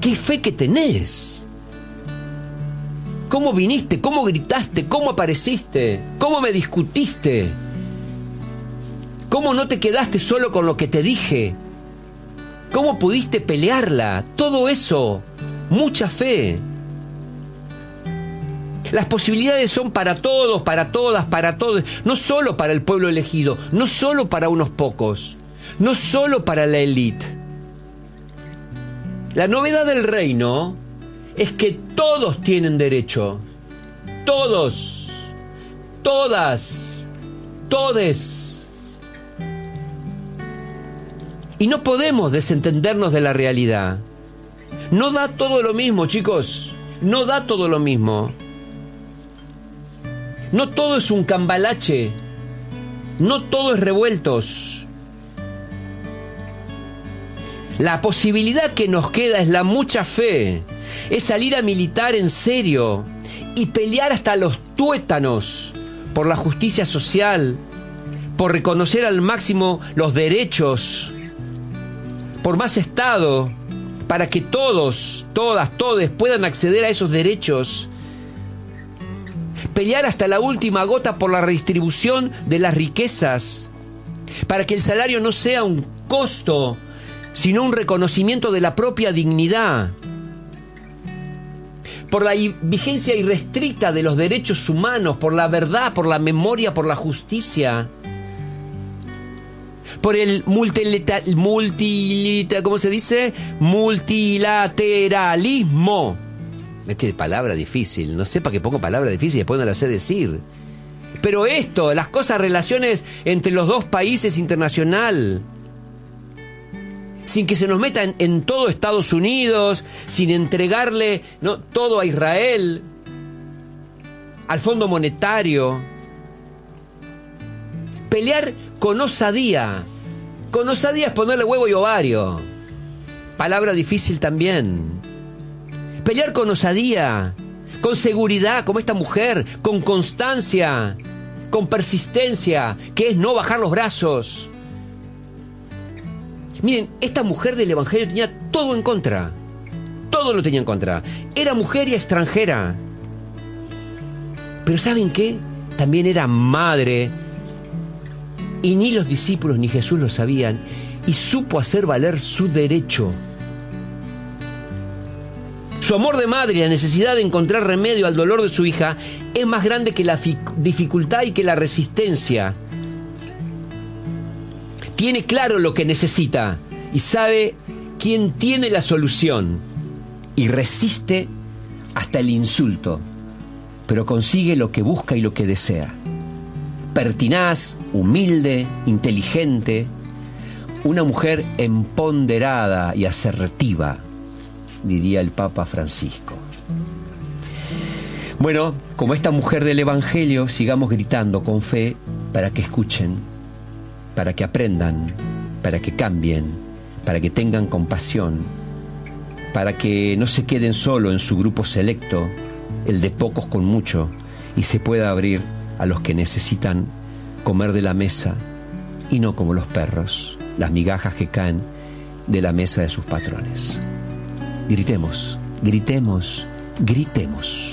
¿Qué fe que tenés? ¿Cómo viniste? ¿Cómo gritaste? ¿Cómo apareciste? ¿Cómo me discutiste? ¿Cómo no te quedaste solo con lo que te dije? ¿Cómo pudiste pelearla? Todo eso, mucha fe. Las posibilidades son para todos, para todas, para todos. No solo para el pueblo elegido, no solo para unos pocos, no solo para la élite. La novedad del reino es que todos tienen derecho. Todos, todas, todes. Y no podemos desentendernos de la realidad. No da todo lo mismo, chicos. No da todo lo mismo. No todo es un cambalache. No todo es revueltos. La posibilidad que nos queda es la mucha fe. Es salir a militar en serio y pelear hasta los tuétanos por la justicia social, por reconocer al máximo los derechos, por más Estado, para que todos, todas, todes puedan acceder a esos derechos. Pelear hasta la última gota por la redistribución de las riquezas, para que el salario no sea un costo, sino un reconocimiento de la propia dignidad. Por la vigencia irrestricta de los derechos humanos, por la verdad, por la memoria, por la justicia. Por el multilateralismo. Es que palabra difícil, no sé para qué pongo palabra difícil y después no la sé decir. Pero esto, las cosas, relaciones entre los dos países internacional, sin que se nos meta en todo Estados Unidos, sin entregarle todo a Israel, al Fondo Monetario. Pelear con osadía. Con osadía es ponerle huevo y ovario. Palabra difícil también. Pelear con osadía, con seguridad, como esta mujer, con constancia, con persistencia, que es no bajar los brazos. Miren, esta mujer del Evangelio tenía todo en contra. Todo lo tenía en contra. Era mujer y extranjera. Pero ¿saben qué? También era madre. Y ni los discípulos ni Jesús lo sabían. Y supo hacer valer su derecho. Su amor de madre y la necesidad de encontrar remedio al dolor de su hija es más grande que la dificultad y que la resistencia. Tiene claro lo que necesita y sabe quién tiene la solución. Y resiste hasta el insulto, pero consigue lo que busca y lo que desea. Pertinaz, humilde, inteligente, una mujer empoderada y asertiva, diría el Papa Francisco. Bueno, como esta mujer del Evangelio, sigamos gritando con fe para que escuchen, para que aprendan, para que cambien, para que tengan compasión, para que no se queden solo en su grupo selecto, el de pocos con mucho, y se pueda abrir a los que necesitan comer de la mesa y no como los perros, las migajas que caen de la mesa de sus patrones. Gritemos, gritemos, gritemos.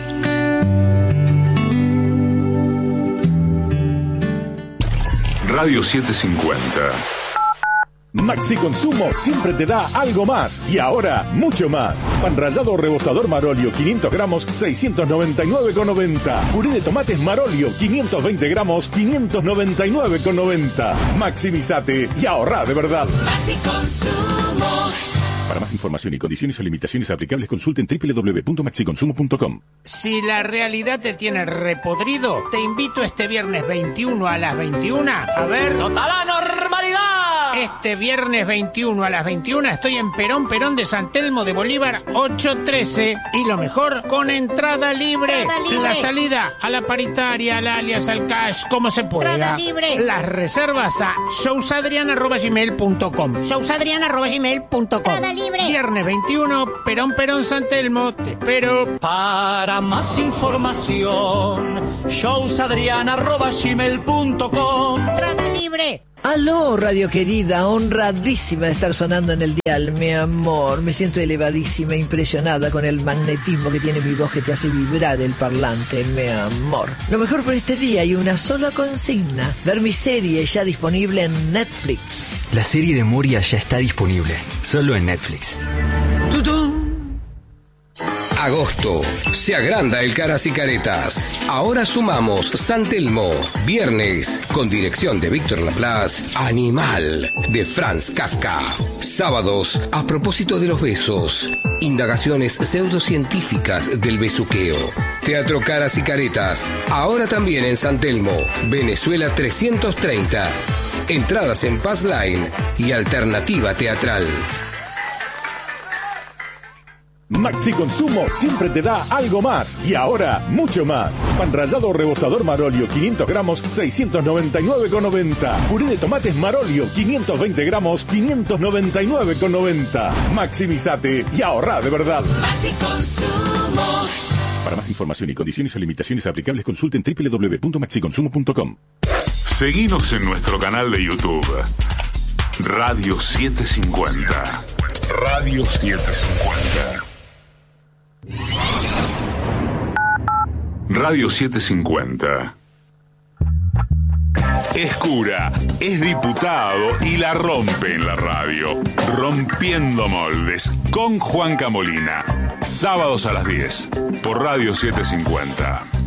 Radio 750. Maxi Consumo siempre te da algo más y ahora mucho más. Pan rallado rebozador Marolio 500 gramos 699,90. Puré de tomates Marolio 520 gramos 599,90. Maximizate y ahorrá de verdad. Maxi Consumo. Para más información y condiciones o limitaciones aplicables consulten www.maxiconsumo.com. Si la realidad te tiene repodrido, te invito este viernes 21 a las 21 a ver... ¡Total la normalidad! Este viernes 21 a las 21 estoy en Perón de San Telmo de Bolívar 813. Y lo mejor, con entrada libre. La salida a la paritaria, al alias, al cash, como se pueda. Entrada libre. Las reservas a showsadriana@gmail.com. showsadriana@gmail.com. Entrada libre. Viernes 21, Perón San Telmo. Te espero. Para más información, showsadriana@gmail.com. Entrada libre. Aló, radio querida, honradísima de estar sonando en el dial, mi amor. Me siento elevadísima, impresionada con el magnetismo que tiene mi voz que te hace vibrar el parlante, mi amor. Lo mejor por este día hay una sola consigna: ver mi serie ya disponible en Netflix. La serie de Moria ya está disponible, solo en Netflix. ¡Tutún! Agosto. Se agranda el Caras y Caretas. Ahora sumamos San Telmo. Viernes, con dirección de Víctor Laplace, Animal, de Franz Kafka. Sábados, a propósito de los besos. Indagaciones pseudocientíficas del besuqueo. Teatro Caras y Caretas. Ahora también en San Telmo, Venezuela 330. Entradas en Pass Line y Alternativa Teatral. Maxi Consumo siempre te da algo más y ahora mucho más. Pan rallado rebozador Marolio 500 gramos 699,90. Puré de tomates Marolio 520 gramos 599,90. Maximizate y ahorrá de verdad. Maxi Consumo. Para más información y condiciones o limitaciones aplicables, consulten www.maxiconsumo.com. Seguinos en nuestro canal de YouTube. Radio 750. Radio 750. Radio 750. Es cura, es diputado y la rompe en la radio. Rompiendo moldes con Juanca Molina. Sábados a las 10 por Radio 750.